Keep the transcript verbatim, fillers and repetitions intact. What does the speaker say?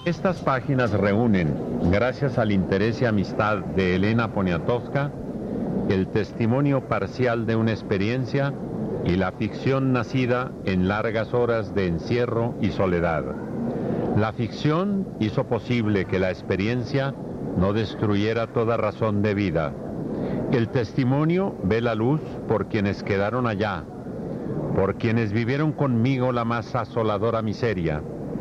Estas páginas reúnen, gracias al interés y amistad de Elena Poniatowska, el testimonio parcial de una experiencia y la ficción nacida en largas horas de encierro y soledad. La ficción hizo posible que la experiencia no destruyera toda razón de vida. El testimonio ve la luz por quienes quedaron allá, por quienes vivieron conmigo la más asoladora miseria,